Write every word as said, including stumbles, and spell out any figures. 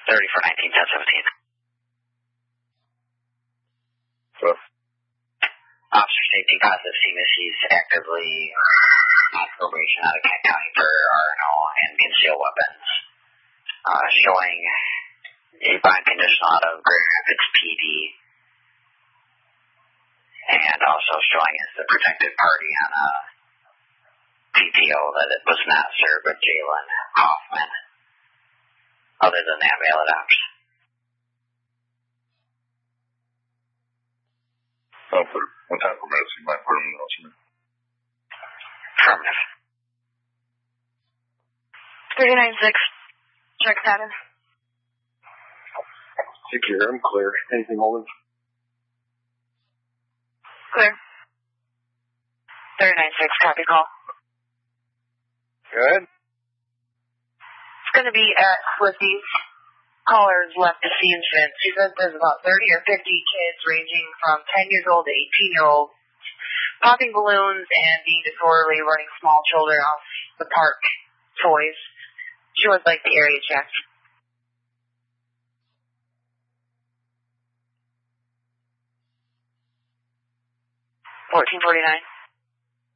thirty-four nineteen, ten seventeen. So. Officer safety positive C M S Cs actively on probation out of Kent County for R and O and concealed weapons. Uh, showing a bond conditional out of Grand Rapids P D. And also showing as the protected party on a P T O that it was not served with Jalen Hoffman. Other than that, mail it out. I'll put one time for medicine, might put him in the hospital. Affirmative. thirty-nine six, check pattern. Secure, I'm clear. Anything holding? Clear. thirty-nine six, copy call. Good. It's going to be at Swifty's. Callers left to see incident. She says there's about thirty or fifty kids ranging from ten years old to eighteen year olds popping balloons and being disorderly, running small children off the park toys. She would like the area checked. fourteen forty-nine.